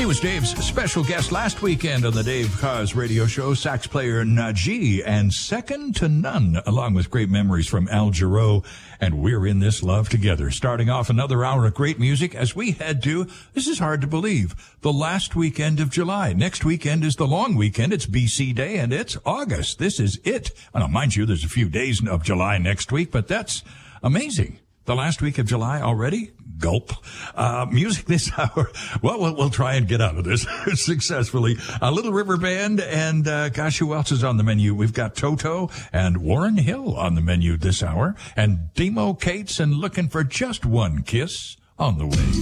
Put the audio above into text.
He was Dave's special guest last weekend on the Dave Cause radio show, sax player Najee, and second to none, along with great memories from Al Jarreau, and we're in this love together. Starting off another hour of great music as we head to, this is hard to believe, the last weekend of July. Next weekend is the long weekend. It's BC Day, and it's August. This is it. Now, mind you, there's a few days of July next week, but that's amazing. The last week of July already? Gulp. Music this hour. Well, we'll try and get out of this successfully. Little River Band and, gosh, who else is on the menu? We've got Toto and Warren Hill on the menu this hour, and Demo Cates and Looking for Just One Kiss on the way.